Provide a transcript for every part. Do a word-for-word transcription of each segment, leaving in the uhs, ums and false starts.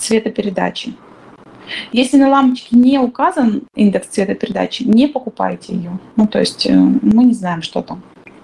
цветопередачи. Если на лампочке не указан индекс цветопередачи, не покупайте ее. Ну, то есть мы не знаем, что там.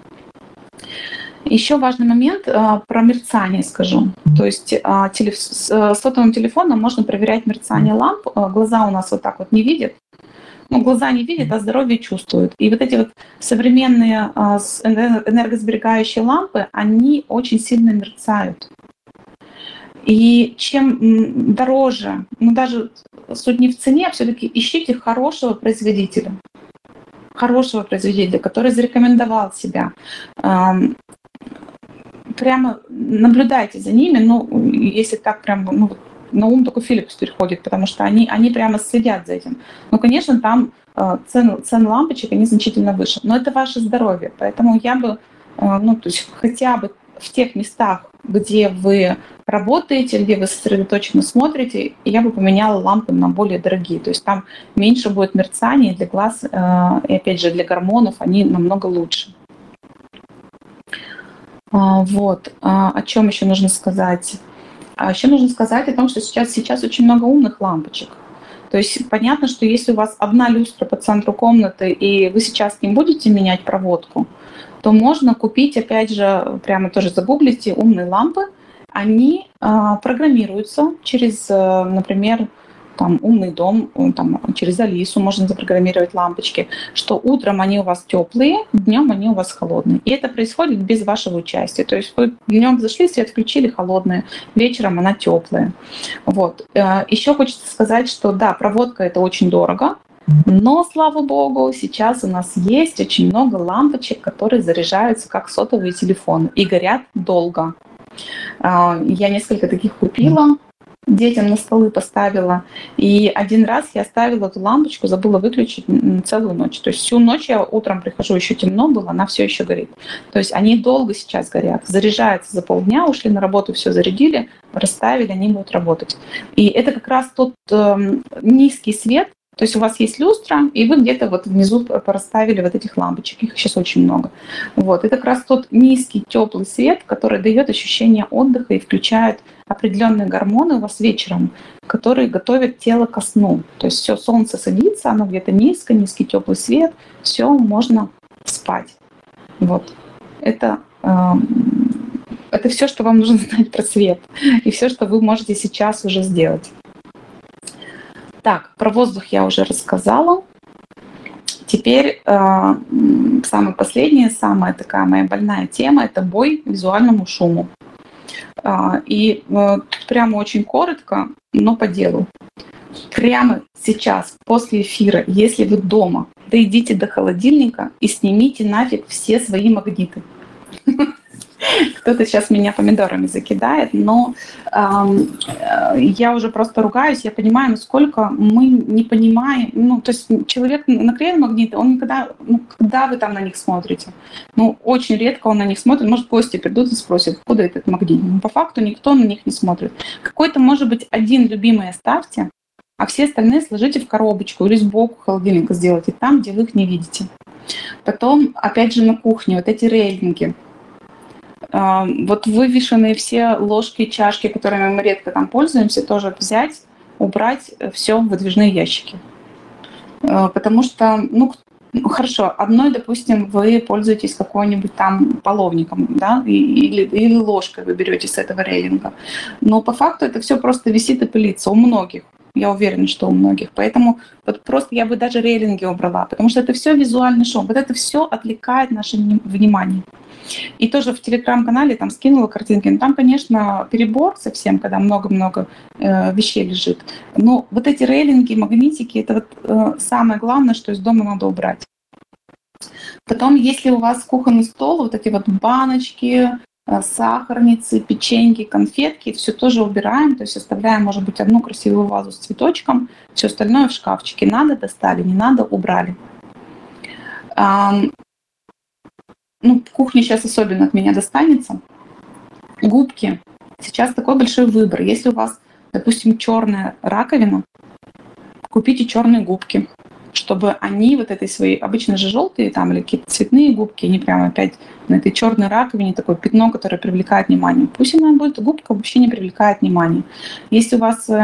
Еще важный момент про мерцание скажу. То есть с сотовым телефоном можно проверять мерцание ламп. Глаза у нас вот так вот не видят. Ну, глаза не видят, а здоровье чувствуют. И вот эти вот современные энергосберегающие лампы, они очень сильно мерцают. И чем дороже, ну даже суть не в цене, а все-таки ищите хорошего производителя. Хорошего производителя, который зарекомендовал себя. Прямо наблюдайте за ними, ну, если так прям, ну, на ум только Philips приходит, потому что они, они прямо следят за этим. Ну, конечно, там цены, цены лампочек, они значительно выше, но это ваше здоровье, поэтому я бы, ну, то есть хотя бы в тех местах, где вы работаете, где вы сосредоточенно смотрите, я бы поменяла лампы на более дорогие. То есть там меньше будет мерцания для глаз, и опять же для гормонов они намного лучше. Вот. О чем еще нужно сказать? А еще нужно сказать о том, что сейчас, сейчас очень много умных лампочек. То есть понятно, что если у вас одна люстра по центру комнаты, и вы сейчас не будете менять проводку, то можно купить, опять же, прямо тоже загуглите умные лампы. Они а, программируются через, например, там, умный дом, там, через Алису можно запрограммировать лампочки, что утром они у вас теплые, днем они у вас холодные. И это происходит без вашего участия. То есть вы днем зашли, свет включили, холодные, вечером она теплая. Вот. Еще хочется сказать, что да, проводка это очень дорого, но, слава богу, сейчас у нас есть очень много лампочек, которые заряжаются как сотовые телефоны и горят долго. Я несколько таких купила, детям на столы поставила. И один раз я оставила эту лампочку, забыла выключить целую ночь. То есть всю ночь я утром прихожу, еще темно было, она все еще горит. То есть они долго сейчас горят. Заряжаются за полдня, ушли на работу, все зарядили, расставили, они будут работать. И это как раз тот э, низкий свет. То есть у вас есть люстра, и вы где-то вот внизу порасставили вот этих лампочек. Их сейчас очень много. Вот. Это как раз тот низкий, теплый свет, который дает ощущение отдыха и включает определенные гормоны у вас вечером, которые готовят тело ко сну. То есть все, солнце садится, оно где-то низко, низкий теплый свет, все, можно спать. Вот. Это, э, это все, что вам нужно знать про свет. И все, что вы можете сейчас уже сделать. Так, про воздух я уже рассказала. Теперь э, самое последнее, самая такая моя больная тема – это бой визуальному шуму. Э, и э, прямо очень коротко, но по делу. Прямо сейчас, после эфира, если вы дома, дойдите до холодильника и снимите нафиг все свои магниты. Кто-то сейчас меня помидорами закидает, но э, я уже просто ругаюсь, я понимаю, насколько мы не понимаем, ну, то есть человек наклеил магниты, он никогда, ну, когда вы там на них смотрите? Ну, очень редко он на них смотрит, может, гости придут и спросят, откуда этот магнит? Но по факту никто на них не смотрит. Какой-то, может быть, один любимый оставьте, а все остальные сложите в коробочку или сбоку холодильника сделайте, там, где вы их не видите. Потом, опять же, на кухне вот эти рейлинги. Вот вывешенные все ложки, чашки, которыми мы редко там пользуемся, тоже взять, убрать все в выдвижные ящики. Потому что, ну, хорошо, одной, допустим, вы пользуетесь какой-нибудь там половником, да, или, или ложкой вы берете с этого рейлинга. Но по факту это все просто висит и пылится у многих. Я уверена, что у многих. Поэтому вот просто я бы даже рейлинги убрала, потому что это все визуальный шум. Вот это все отвлекает наше внимание. И тоже в телеграм-канале там скинула картинки. Ну, там, конечно, перебор совсем, когда много-много э, вещей лежит. Но вот эти рейлинги, магнитики, это вот э, самое главное, что из дома надо убрать. Потом, если у вас кухонный стол, вот эти вот баночки, э, сахарницы, печеньки, конфетки, все тоже убираем. То есть оставляем, может быть, одну красивую вазу с цветочком, все остальное в шкафчике. Надо, достали, не надо, убрали. Ну, кухня сейчас особенно от меня достанется. Губки. Сейчас такой большой выбор. Если у вас, допустим, черная раковина, купите черные губки, чтобы они вот этой своей, обычно же желтые там или какие-то цветные губки, они прямо опять на этой черной раковине такое пятно, которое привлекает внимание. Пусть она будет, губка вообще не привлекает внимания. Если у вас